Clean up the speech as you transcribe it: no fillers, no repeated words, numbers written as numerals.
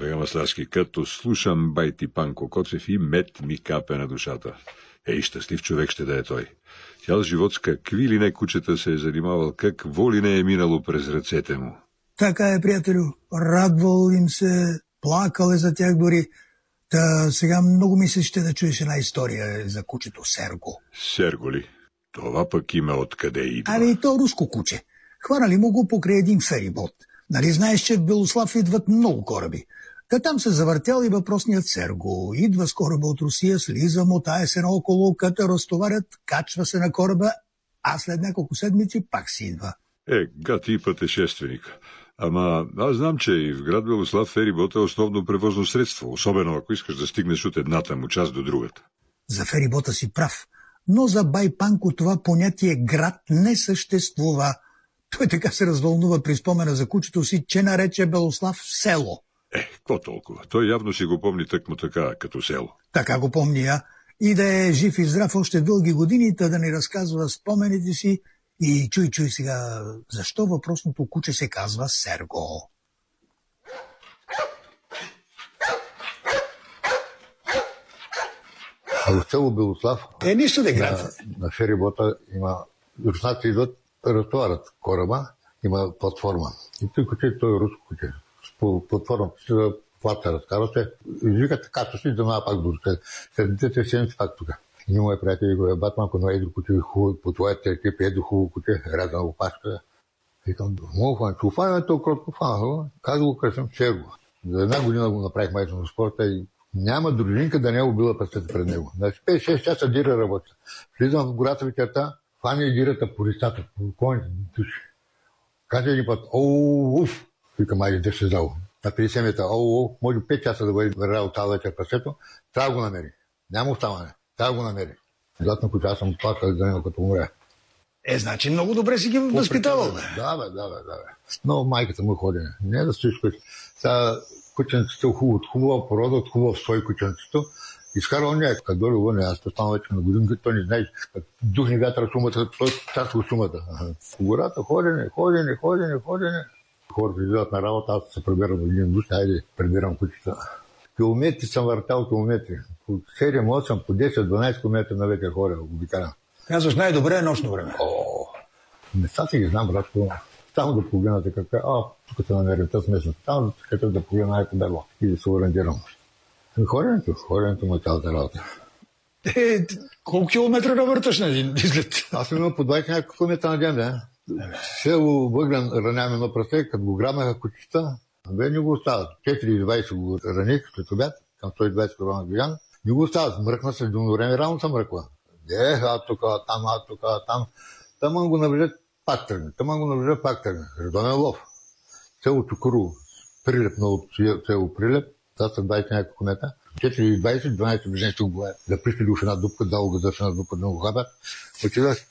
Колега Масларски, като слушам байти Панко Коцев и мед ми капе на душата. Ей, щастлив човек ще да е той. Цял живот с какви ли не кучета се е занимавал, какво ли не е минало през ръцете му. Така е, приятелю. Радвал им се, плакал е за тях дори. Та сега много ми се ще да чуеш една история за кучето Серго. Серго ли? Това пък има откъде идва. Ами и то руско куче. Хванали му го покрай един ферибот. Нали знаеш, че в Белослав идват много кораби. Та там се завъртял и въпросният Серго. Идва с кораба от Русия, слиза, мотае се наоколо, като разтоварят, качва се на кораба, а след няколко седмици пак си идва. Гад и пътешественик. Ама аз знам, че и в град Белослав ферибот е основно превозно средство, особено ако искаш да стигнеш от едната му част до другата. За ферибота си прав, но за бай Панко това понятие град не съществува. Той така се развълнува при спомена за кучето си, че нарече Белослав село. Какво толкова? Той явно си го помни тъкмо така, като село. Така го помня. И да е жив и здрав още дълги години, да ни разказва спомените си. И чуй сега, защо въпросното куче се казва Серго? В село Белослав Нищо да град. На ферибота има... Руснаци идват, разтоварят кораба, има платформа. И той куче, той е руско куче. По платформата си да плата разкарате. Извикат както си, да пак дурите. Седите седмици пак тук. И мои приятели го ебат малко на едро куче, хубаво, по това екип, едро хубаво куче, рязана опашка. Викам, мога фана, че офана толкова кротко фана, каза го кръсвам Серго. За една година го направих майче на спорта и няма дружинка да не е убила пръстата пред него. Значи 5-6 часа дира работа. Влизам в гората вечерта, фана и дирата по листата, по коните души. Каза един път, уф, викам, айде да се здраво. На 50 метра, може 5 часа да бъде вървял тази вечер пръстето, трябва да го намери. Няма оставане. Трябва да го намери. Златно куче, аз съм плакал за него като умря. Значи много добре си ги възпитавал. Да. Но майката му ходи. Не да стоиш куче. Сега кученцето е хубава порода, от хубав сой кученцето. Изкарал някак, като дойде вън, аз останал вече на годинка, той не знае, като духне вятъра шумата, той часка шумата. В гората ходене. Хората излизат на работа, аз се прибирам в един душ, айде, прибирам кучета. Километри съм въртал, по 7-8, по 10-12 км на вечер хора обикалям. Казваш, най-добре е нощно време. Местата ги знам, братко. Само да погледнате какво тук се намерим тази местност. Само да погледна най-побегло и да се ориентирам. Ходенето му е цялата работа. Колко километра навърташ на един изглед? Аз имам по 20 няколко километра на ден, да. Село Въглен ранявам едно прасе, като го грабнаха кучета, не го остават. 4,20 го раних след обяд, към 120 кг движан. Не го остават. Мръкна се, до време рано съм мръква. Там. Таман го навлежат, пак тръгне. Редонен лов. Село Чукурово, Прилеп, много село Прилеп, това са 20 няколко мета. 4,20, 12 движения ще го бавят. Да пристили в една дупка, дало го дърши една дупка, да го хабят. Отида